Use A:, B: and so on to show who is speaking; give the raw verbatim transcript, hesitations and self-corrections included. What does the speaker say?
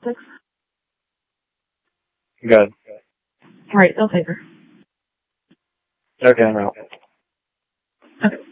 A: Six.
B: Good.
A: All right, they'll take her.
B: Okay, I'm out.
A: Okay.